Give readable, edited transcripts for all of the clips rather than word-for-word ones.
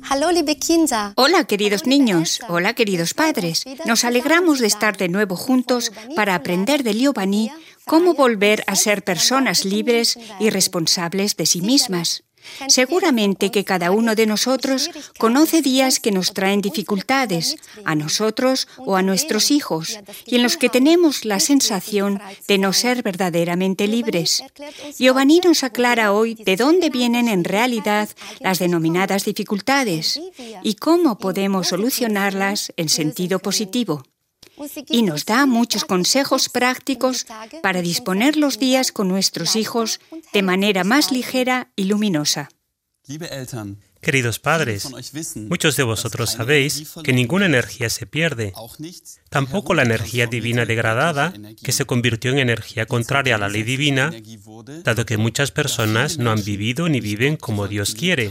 Hola, queridos niños. Hola, queridos padres. Nos alegramos de estar de nuevo juntos para aprender de Liobani cómo volver a ser personas libres y responsables de sí mismas. Seguramente que cada uno de nosotros conoce días que nos traen dificultades, a nosotros o a nuestros hijos, y en los que tenemos la sensación de no ser verdaderamente libres. Liobani nos aclara hoy de dónde vienen en realidad las denominadas dificultades y cómo podemos solucionarlas en sentido positivo. Y nos da muchos consejos prácticos para disponer los días con nuestros hijos de manera más ligera y luminosa. Queridos padres, muchos de vosotros sabéis que ninguna energía se pierde, tampoco la energía divina degradada, que se convirtió en energía contraria a la ley divina, dado que muchas personas no han vivido ni viven como Dios quiere.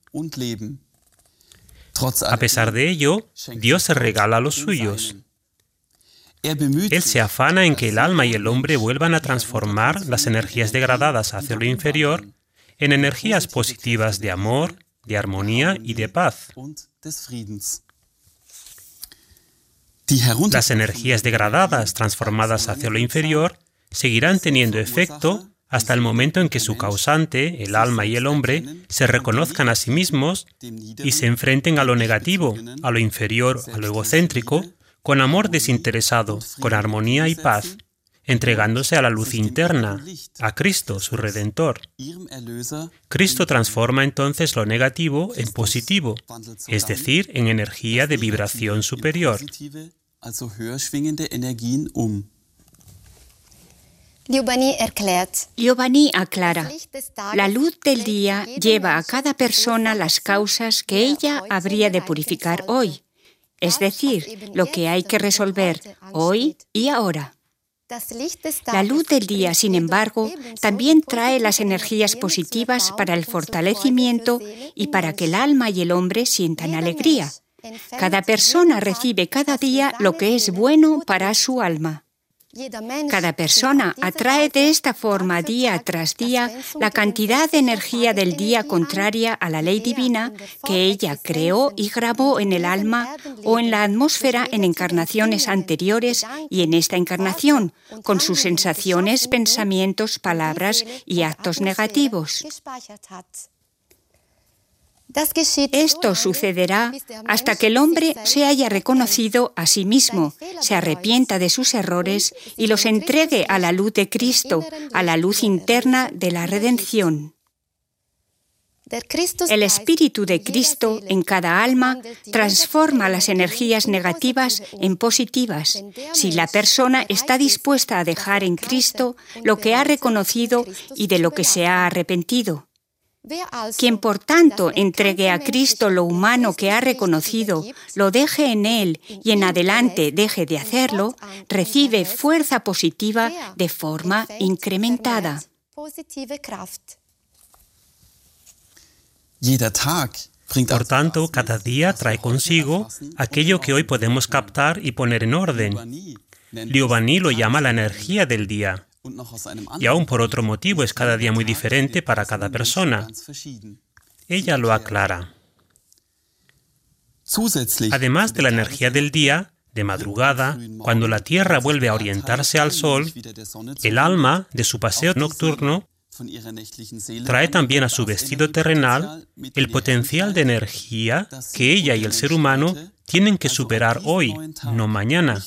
A pesar de ello, Dios se regala a los suyos. Él se afana en que el alma y el hombre vuelvan a transformar las energías degradadas hacia lo inferior en energías positivas de amor, de armonía y de paz. Las energías degradadas transformadas hacia lo inferior seguirán teniendo efecto hasta el momento en que su causante, el alma y el hombre, se reconozcan a sí mismos y se enfrenten a lo negativo, a lo inferior, a lo egocéntrico, con amor desinteresado, con armonía y paz, entregándose a la luz interna, a Cristo, su Redentor. Cristo transforma entonces lo negativo en positivo, es decir, en energía de vibración superior. Liobani aclara, la luz del día lleva a cada persona las causas que ella habría de purificar hoy. Es decir, lo que hay que resolver hoy y ahora. La luz del día, sin embargo, también trae las energías positivas para el fortalecimiento y para que el alma y el hombre sientan alegría. Cada persona recibe cada día lo que es bueno para su alma. Cada persona atrae de esta forma día tras día la cantidad de energía del día contraria a la ley divina que ella creó y grabó en el alma o en la atmósfera en encarnaciones anteriores y en esta encarnación, con sus sensaciones, pensamientos, palabras y actos negativos. Esto sucederá hasta que el hombre se haya reconocido a sí mismo, se arrepienta de sus errores y los entregue a la luz de Cristo, a la luz interna de la redención. El Espíritu de Cristo en cada alma transforma las energías negativas en positivas, si la persona está dispuesta a dejar en Cristo lo que ha reconocido y de lo que se ha arrepentido. Quien, por tanto, entregue a Cristo lo humano que ha reconocido, lo deje en Él y en adelante deje de hacerlo, recibe fuerza positiva de forma incrementada. Por tanto, cada día trae consigo aquello que hoy podemos captar y poner en orden. Liobani lo llama la energía del día. Y aún por otro motivo es cada día muy diferente para cada persona. Ella lo aclara. Además de la energía del día, de madrugada, cuando la tierra vuelve a orientarse al sol, el alma, de su paseo nocturno, trae también a su vestido terrenal el potencial de energía que ella y el ser humano tienen que superar hoy, no mañana.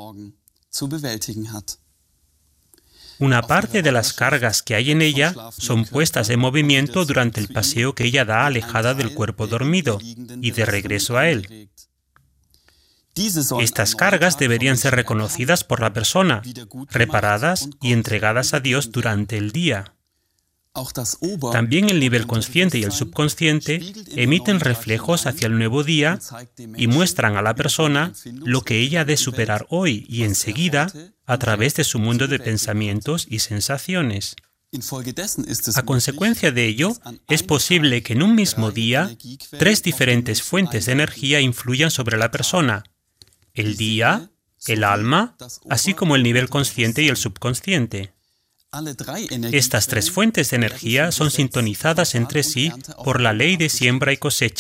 Una parte de las cargas que hay en ella son puestas en movimiento durante el paseo que ella da alejada del cuerpo dormido y de regreso a él. Estas cargas deberían ser reconocidas por la persona, reparadas y entregadas a Dios durante el día. También el nivel consciente y el subconsciente emiten reflejos hacia el nuevo día y muestran a la persona lo que ella ha de superar hoy y enseguida a través de su mundo de pensamientos y sensaciones. A consecuencia de ello, es posible que en un mismo día 3 diferentes fuentes de energía influyan sobre la persona: el día, el alma, así como el nivel consciente y el subconsciente. Estas 3 fuentes de energía son sintonizadas entre sí por la ley de siembra y cosecha,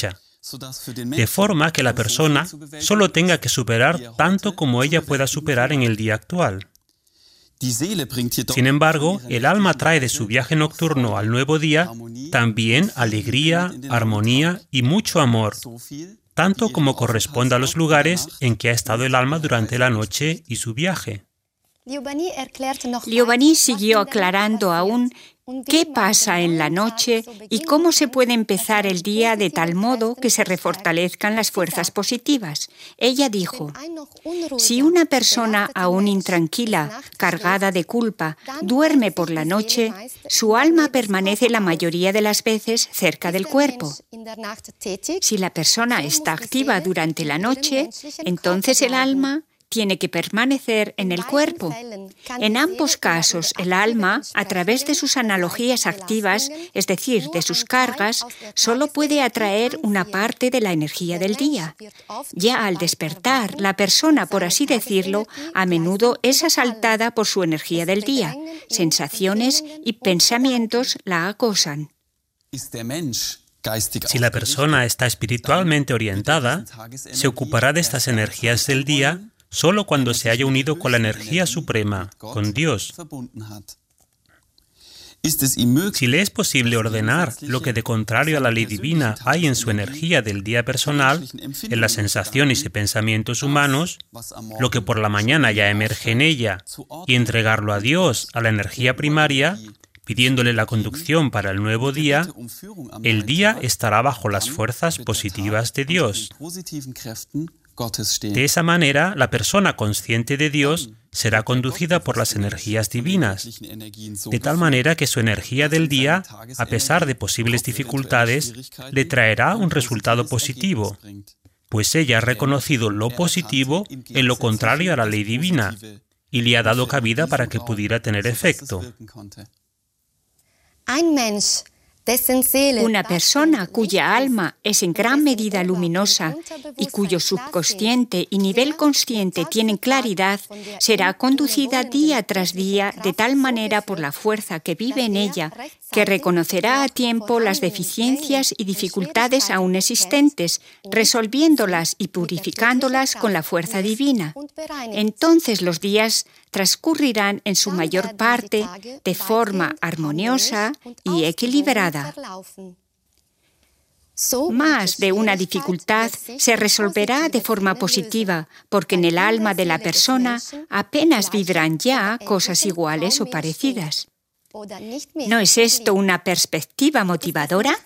de forma que la persona solo tenga que superar tanto como ella pueda superar en el día actual. Sin embargo, el alma trae de su viaje nocturno al nuevo día también alegría, armonía y mucho amor, tanto como corresponde a los lugares en que ha estado el alma durante la noche y su viaje. Liobani siguió aclarando aún qué pasa en la noche y cómo se puede empezar el día de tal modo que se refortalezcan las fuerzas positivas. Ella dijo, si una persona aún intranquila, cargada de culpa, duerme por la noche, su alma permanece la mayoría de las veces cerca del cuerpo. Si la persona está activa durante la noche, entonces el alma tiene que permanecer en el cuerpo. En ambos casos, el alma, a través de sus analogías activas, es decir, de sus cargas, solo puede atraer una parte de la energía del día. Ya al despertar, la persona, por así decirlo, a menudo es asaltada por su energía del día. Sensaciones y pensamientos la acosan. Si la persona está espiritualmente orientada, se ocupará de estas energías del día solo cuando se haya unido con la energía suprema, con Dios. Si le es posible ordenar lo que de contrario a la ley divina hay en su energía del día personal, en las sensaciones y pensamientos humanos, lo que por la mañana ya emerge en ella, y entregarlo a Dios, a la energía primaria, pidiéndole la conducción para el nuevo día, el día estará bajo las fuerzas positivas de Dios. De esa manera, la persona consciente de Dios será conducida por las energías divinas, de tal manera que su energía del día, a pesar de posibles dificultades, le traerá un resultado positivo, pues ella ha reconocido lo positivo en lo contrario a la ley divina y le ha dado cabida para que pudiera tener efecto. Una persona cuya alma es en gran medida luminosa y cuyo subconsciente y nivel consciente tienen claridad, será conducida día tras día de tal manera por la fuerza que vive en ella, que reconocerá a tiempo las deficiencias y dificultades aún existentes, resolviéndolas y purificándolas con la fuerza divina. Entonces los días transcurrirán en su mayor parte de forma armoniosa y equilibrada. Más de una dificultad se resolverá de forma positiva, porque en el alma de la persona apenas vibran ya cosas iguales o parecidas. ¿No es esto una perspectiva motivadora?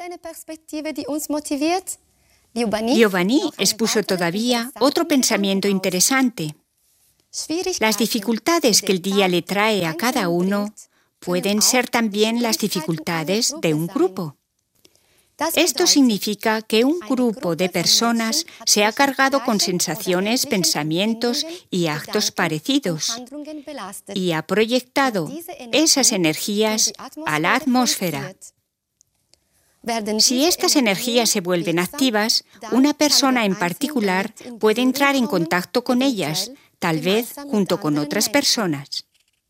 Liobani expuso todavía otro pensamiento interesante. Las dificultades que el día le trae a cada uno pueden ser también las dificultades de un grupo. Esto significa que un grupo de personas se ha cargado con sensaciones, pensamientos y actos parecidos y ha proyectado esas energías a la atmósfera. Si estas energías se vuelven activas, una persona en particular puede entrar en contacto con ellas, tal vez junto con otras personas.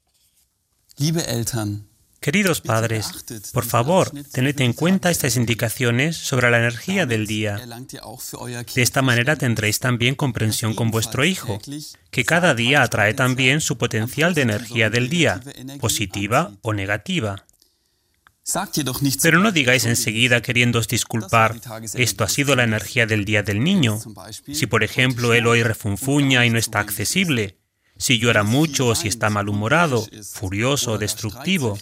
Queridos padres, por favor, tened en cuenta estas indicaciones sobre la energía del día. De esta manera tendréis también comprensión con vuestro hijo, que cada día atrae también su potencial de energía del día, positiva o negativa. Pero no digáis enseguida queriéndoos disculpar, esto ha sido la energía del día del niño. Si, por ejemplo, él hoy refunfuña y no está accesible, si llora mucho o si está malhumorado, furioso o destructivo.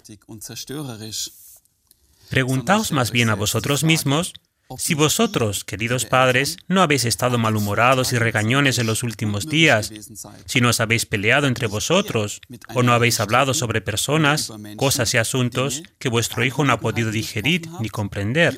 Preguntaos más bien a vosotros mismos si vosotros, queridos padres, no habéis estado malhumorados y regañones en los últimos días, si no os habéis peleado entre vosotros o no habéis hablado sobre personas, cosas y asuntos que vuestro hijo no ha podido digerir ni comprender.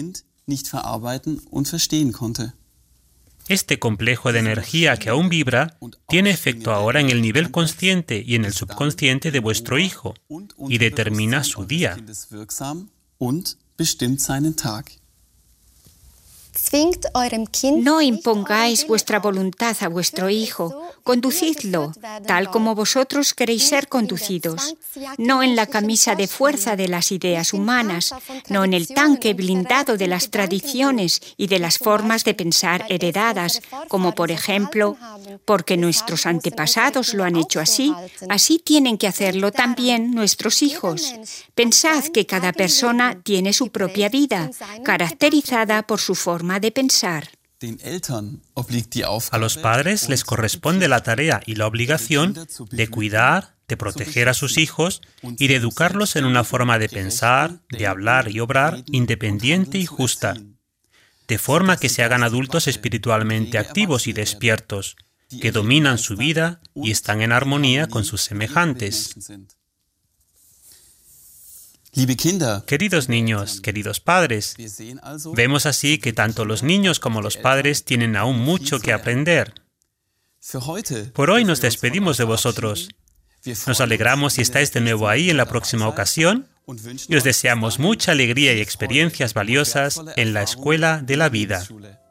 Este complejo de energía que aún vibra tiene efecto ahora en el nivel consciente y en el subconsciente de vuestro hijo y determina su día. No impongáis vuestra voluntad a vuestro hijo, conducidlo, tal como vosotros queréis ser conducidos, no en la camisa de fuerza de las ideas humanas, no en el tanque blindado de las tradiciones y de las formas de pensar heredadas, como por ejemplo, porque nuestros antepasados lo han hecho así, así tienen que hacerlo también nuestros hijos. Pensad que cada persona tiene su propia vida, caracterizada por su forma de pensar. A los padres les corresponde la tarea y la obligación de cuidar, de proteger a sus hijos y de educarlos en una forma de pensar, de hablar y obrar independiente y justa, de forma que se hagan adultos espiritualmente activos y despiertos, que dominan su vida y están en armonía con sus semejantes. Queridos niños, queridos padres, vemos así que tanto los niños como los padres tienen aún mucho que aprender. Por hoy nos despedimos de vosotros. Nos alegramos si estáis de nuevo ahí en la próxima ocasión y os deseamos mucha alegría y experiencias valiosas en la escuela de la vida.